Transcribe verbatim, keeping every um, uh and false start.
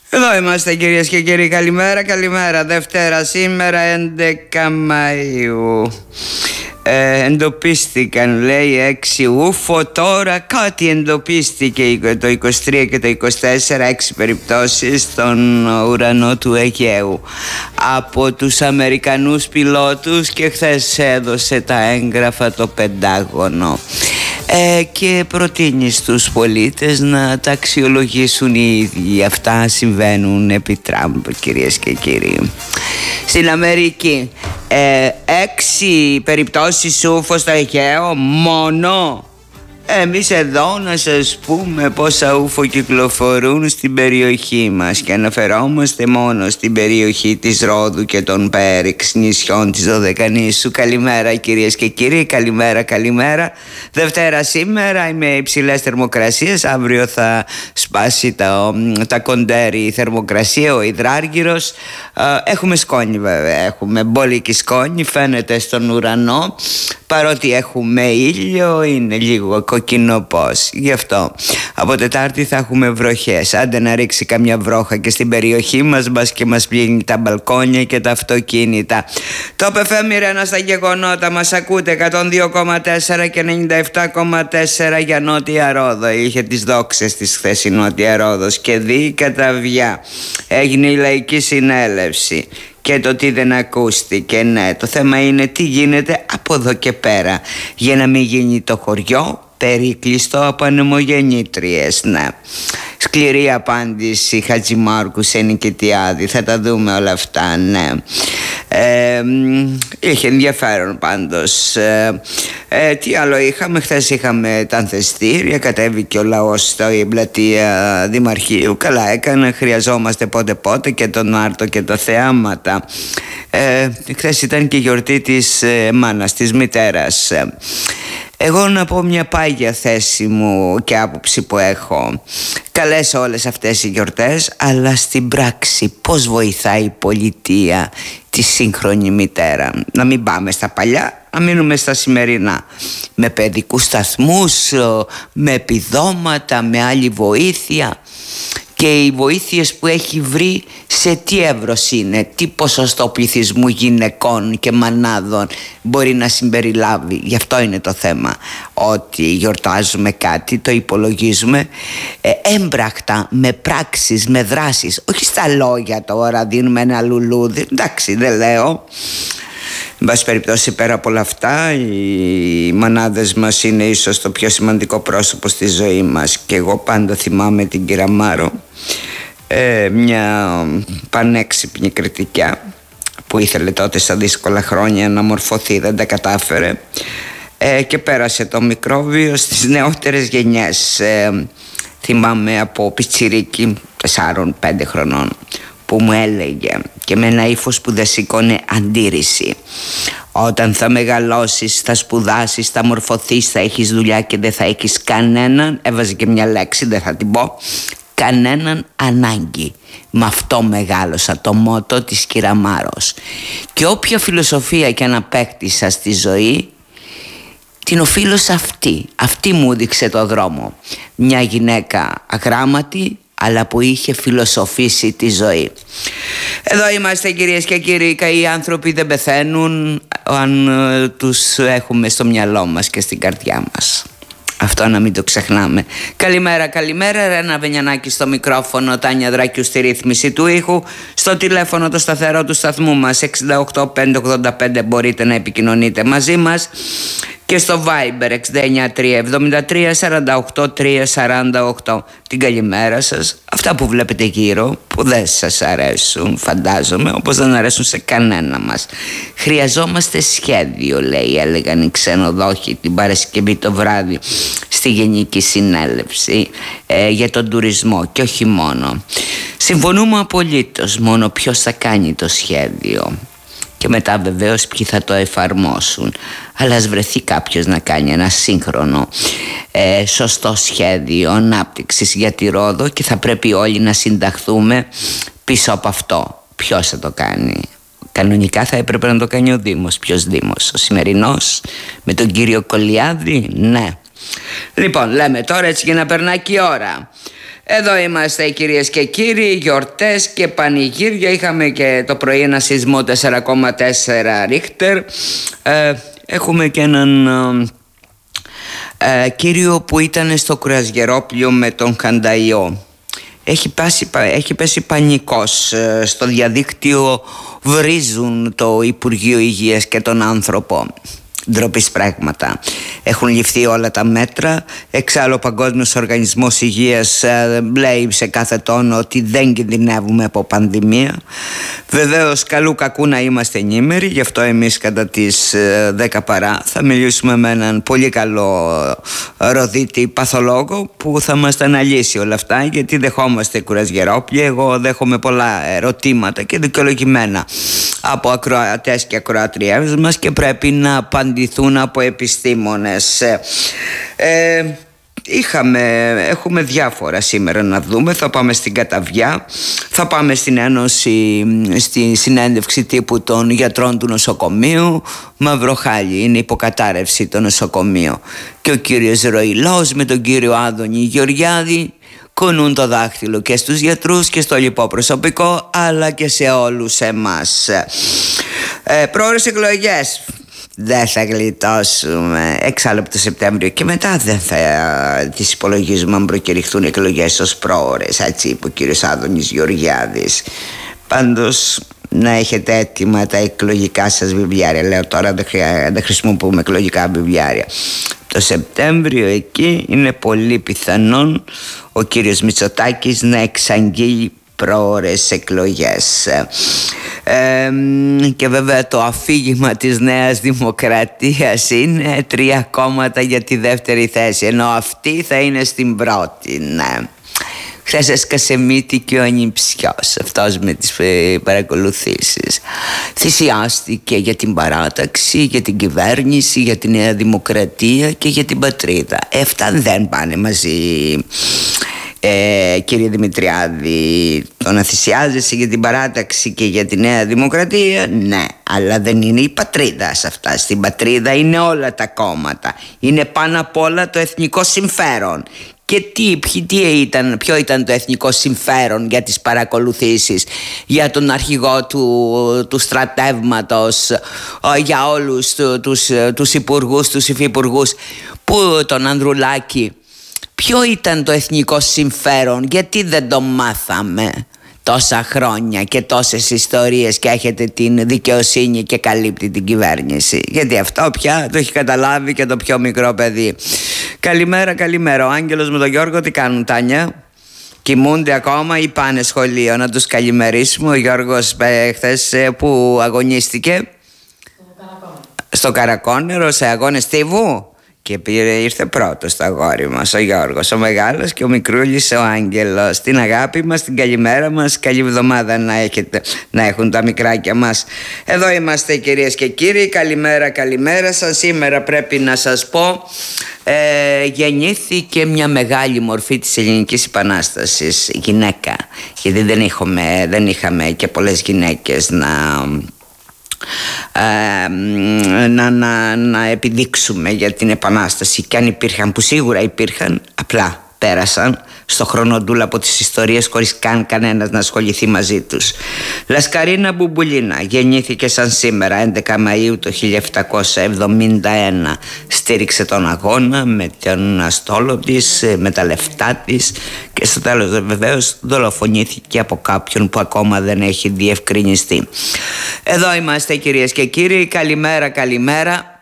Εδώ είμαστε κυρίες και κύριοι, καλημέρα, καλημέρα. Δευτέρα σήμερα έντεκα Μαΐου. Ε, εντοπίστηκαν, λέει, έξι ούφο. Τώρα κάτι εντοπίστηκε το είκοσι τρία και το είκοσι τέσσερα, έξι περιπτώσεις στον ουρανό του Αιγαίου από τους Αμερικανούς πιλότους, και χθες έδωσε τα έγγραφα το Πεντάγωνο. Ε, και προτείνει στους πολίτες να τα αξιολογήσουν οι ίδιοι. Αυτά συμβαίνουν επί Τραμπ, κυρίες και κύριοι. Στην Αμερική ε, έξι περιπτώσεις ούφο στο Αιγαίο μόνο. Εμείς εδώ να σας πούμε πόσα ούφο κυκλοφορούν στην περιοχή μας, και αναφερόμαστε μόνο στην περιοχή της Ρόδου και των Πέριξ νησιών της Δωδεκανήσου. Καλημέρα κυρίες και κύριοι, καλημέρα, καλημέρα. Δευτέρα σήμερα με υψηλές θερμοκρασίες. Αύριο θα σπάσει τα, τα κοντέρι η θερμοκρασία, ο υδράργυρος. Έχουμε σκόνη βέβαια, έχουμε μπόλικη σκόνη, φαίνεται στον ουρανό. Παρότι έχουμε ήλιο, είναι λίγο κοκκινοπός. Γι' αυτό από Τετάρτη θα έχουμε βροχές. Άντε να ρίξει καμιά βρόχα και στην περιοχή μας, μπας και μας πλύνει τα μπαλκόνια και τα αυτοκίνητα. Το πεφέμι Ρένα στα γεγονότα. Μας ακούτε εκατόν δύο κόμμα τέσσερα και ενενήντα επτά κόμμα τέσσερα για Νότια Ρόδο. Είχε τις δόξες της χθες η Νότια Ρόδος και δει κατά βιά. Έγινε η λαϊκή συνέλευση. Και το τι δεν ακούστηκε, ναι, το θέμα είναι τι γίνεται από εδώ και πέρα, για να μην γίνει το χωριό περίκλειστο από ανεμογεννήτριες. Ναι, σκληρή απάντηση Χατζημάρκου σε Νικητιάδη. Θα τα δούμε όλα αυτά, ναι. Ε, είχε ενδιαφέρον πάντως. ε, ε, Τι άλλο είχαμε? Χθες είχαμε τα ανθεστήρια. Κατέβηκε ο λαός στην πλατεία Δημαρχείου. Καλά έκανε, χρειαζόμαστε πότε πότε και τον Άρτο και τα θεάματα. ε, Χθες ήταν και η γιορτή της ε, μάνας, της μητέρας. Εγώ να πω μια πάγια θέση μου και άποψη που έχω. Καλές όλες αυτές οι γιορτές, αλλά στην πράξη πώς βοηθάει η πολιτεία τη σύγχρονη μητέρα? Να μην πάμε στα παλιά, να μείνουμε στα σημερινά. Με παιδικούς σταθμούς, με επιδόματα, με άλλη βοήθεια. Και οι βοήθειες που έχει βρει σε τι εύρος είναι, τι ποσοστό πληθυσμού γυναικών και μανάδων μπορεί να συμπεριλάβει. Γι' αυτό είναι το θέμα. Ότι γιορτάζουμε κάτι, το υπολογίζουμε ε, έμπρακτα, με πράξεις, με δράσεις. Όχι στα λόγια τώρα, δίνουμε ένα λουλούδι. Εντάξει, δεν λέω. Εν πάση περιπτώσει, πέρα από όλα αυτά, οι μανάδες μας είναι ίσως το πιο σημαντικό πρόσωπο στη ζωή μας. Και εγώ πάντα θυμάμαι την κυρία Μάρο, ε, μια πανέξυπνη κριτικιά που ήθελε τότε στα δύσκολα χρόνια να μορφωθεί, δεν τα κατάφερε, ε, και πέρασε το μικρόβιο στις νεότερες γενιές. ε, Θυμάμαι από πιτσιρίκι τεσσάρων πέντε χρονών που μου έλεγε, και με ένα ύφος που δεν σηκώνε αντίρρηση, όταν θα μεγαλώσεις, θα σπουδάσεις, θα μορφωθείς, θα έχεις δουλειά και δεν θα έχεις κανέναν, έβαζε και μια λέξη, δεν θα την πω, κανέναν ανάγκη. Με αυτό μεγάλωσα, το μότο της κυρία Μάρος. Και όποια φιλοσοφία και αν απέκτησα στη ζωή, την οφείλω σε αυτή. Αυτή μου έδειξε το δρόμο. Μια γυναίκα αγράμματη, αλλά που είχε φιλοσοφήσει τη ζωή. Εδώ είμαστε κυρίες και κύριοι. Οι άνθρωποι δεν πεθαίνουν αν ε, τους έχουμε στο μυαλό μας και στην καρδιά μας. Αυτό να μην το ξεχνάμε. Καλημέρα, καλημέρα. Ρένα Βενιανάκη στο μικρόφωνο, Τάνια Δράκιου στη ρύθμιση του ήχου. Στο τηλέφωνο το σταθερό του σταθμού μας εξήντα οκτώ πεντακόσια ογδόντα πέντε μπορείτε να επικοινωνείτε μαζί μας. Και στο Viber εξήντα εννιά τρία εβδομήντα τρία σαράντα οκτώ τριακόσια σαράντα οκτώ. Την καλημέρα σας. Αυτά που βλέπετε γύρω που δεν σας αρέσουν, φαντάζομαι, όπως δεν αρέσουν σε κανένα μας. Χρειαζόμαστε σχέδιο, λέει, έλεγαν οι ξενοδόχοι την Παρασκευή το βράδυ στη Γενική Συνέλευση ε, για τον τουρισμό, και όχι μόνο. Συμφωνούμε απολύτως, μόνο ποιος θα κάνει το σχέδιο. Και μετά βεβαίως ποιοι θα το εφαρμόσουν. Αλλά ας βρεθεί κάποιος να κάνει ένα σύγχρονο ε, σωστό σχέδιο ανάπτυξης για τη Ρόδο, και θα πρέπει όλοι να συνταχθούμε πίσω από αυτό. Ποιος θα το κάνει? Κανονικά θα έπρεπε να το κάνει ο Δήμος. Ποιος Δήμος? Ο σημερινός με τον κύριο Κολιάδη? Ναι. Λοιπόν, λέμε τώρα έτσι για να περνάει και η ώρα. Εδώ είμαστε κυρίες και κύριοι, γιορτές και πανηγύρια. Είχαμε και το πρωί ένα σεισμό τέσσερα κόμμα τέσσερα Ρίχτερ. ε, Έχουμε και έναν ε, κύριο που ήταν στο κρουαζιερόπλιο με τον Χανταϊό. Έχει πέσει, έχει πέσει πανικός. Στο διαδίκτυο βρίζουν το Υπουργείο Υγείας και τον άνθρωπο. Ντροπής πράγματα. Έχουν ληφθεί όλα τα μέτρα. Εξάλλου ο Παγκόσμιος Οργανισμός Υγείας λέει σε κάθε τόνο ότι δεν κινδυνεύουμε από πανδημία. Βεβαίως καλού κακού να είμαστε ενήμεροι. Γι' αυτό εμείς κατά τις δέκα παρά θα μιλήσουμε με έναν πολύ καλό ροδίτη παθολόγο που θα μας τα αναλύσει όλα αυτά, γιατί δεχόμαστε κουρασγερόπλια. Εγώ δέχομαι πολλά ερωτήματα και δικαιολογημένα από ακροατές και ακροατριές μας και πρέπει να απαντηθούν από επιστήμονες. Ε, είχαμε, έχουμε διάφορα σήμερα να δούμε. Θα πάμε στην Καταβιά, θα πάμε στην Ένωση, στη συνέντευξη τύπου των γιατρών του νοσοκομείου. Μαυροχάλι, είναι υποκατάρρευση το νοσοκομείο. Και ο κύριος Ροϊλός με τον κύριο Άδωνη Γεωργιάδη κουνούν το δάχτυλο και στους γιατρούς και στο λοιπό προσωπικό, αλλά και σε όλους εμάς. Ε, πρόορες εκλογές. Δεν θα γλιτώσουμε. Εξάλλου από το Σεπτέμβριο και μετά δεν θα τις υπολογίζουμε αν προκηρυχθούν εκλογές ως πρόορες. Έτσι είπε ο κύριος Άδωνης Γεωργιάδης. Πάντως να έχετε έτοιμα τα εκλογικά σας βιβλιάρια. Λέω τώρα δεν, χρεια... δεν χρησιμοποιούμε εκλογικά βιβλιάρια. Το Σεπτέμβριο εκεί είναι πολύ πιθανόν ο κύριος Μητσοτάκης να εξαγγείλει πρόορες εκλογές. Ε, και βέβαια το αφήγημα της Νέας Δημοκρατίας είναι τρία κόμματα για τη δεύτερη θέση, ενώ αυτή θα είναι στην πρώτη. Ναι. Χθες έσκασε μύτη και ο ανιψιός, αυτός με τις παρακολουθήσεις. Θυσιάστηκε για την παράταξη, για την κυβέρνηση, για τη Νέα Δημοκρατία και για την πατρίδα. Αυτά δεν πάνε μαζί. Ε, κύριε Δημητριάδη, το να θυσιάζεσαι για την παράταξη και για τη Νέα Δημοκρατία, ναι, αλλά δεν είναι η πατρίδα σε αυτά. Στην πατρίδα είναι όλα τα κόμματα. Είναι πάνω απ' όλα το εθνικό συμφέρον. Και τι, τι ήταν, ποιο ήταν το εθνικό συμφέρον για τις παρακολουθήσεις, για τον αρχηγό του, του στρατεύματος, για όλους τους, τους υπουργούς, τους υφυπουργούς, που τον Ανδρουλάκη. Ποιο ήταν το εθνικό συμφέρον, γιατί δεν το μάθαμε τόσα χρόνια και τόσες ιστορίες και έχετε την δικαιοσύνη και καλύπτει την κυβέρνηση? Γιατί αυτό πια το έχει καταλάβει και το πιο μικρό παιδί. Καλημέρα, καλημέρα. Ο Άγγελος με τον Γιώργο τι κάνουν, Τάνια? Κοιμούνται ακόμα ή πάνε σχολείο? Να τους καλημερίσουμε. Ο Γιώργος χθες που αγωνίστηκε στο Καρακόνερο, στο Καρακόνερο σε αγώνες τύβου. Και πήρε, ήρθε πρώτος το αγόρι μας, ο Γιώργος, ο μεγάλος, και ο μικρούλης, ο Άγγελος. Την αγάπη μας, την καλημέρα μας, καλή εβδομάδα να, έχετε, να έχουν τα μικράκια μας. Εδώ είμαστε κυρίες και κύριοι, καλημέρα, καλημέρα σας. Σήμερα πρέπει να σας πω, ε, γεννήθηκε μια μεγάλη μορφή της ελληνικής επανάστασης, γυναίκα. Γιατί δεν είχαμε, δεν είχαμε και πολλές γυναίκες να... Ε, να, να, να επιδείξουμε για την επανάσταση, και αν υπήρχαν, που σίγουρα υπήρχαν, απλά πέρασαν στο χρονοτούλα από τις ιστορίες χωρίς καν κανένας να ασχοληθεί μαζί τους. Λασκαρίνα Μπουμπουλίνα γεννήθηκε σαν σήμερα έντεκα Μαΐου το χίλια επτακόσια εβδομήντα ένα. Στήριξε τον αγώνα με τον αστόλο της, με τα λεφτά της, και στο τέλος βεβαίως δολοφονήθηκε από κάποιον που ακόμα δεν έχει διευκρινιστεί. Εδώ είμαστε κυρίες και κύριοι, καλημέρα, καλημέρα.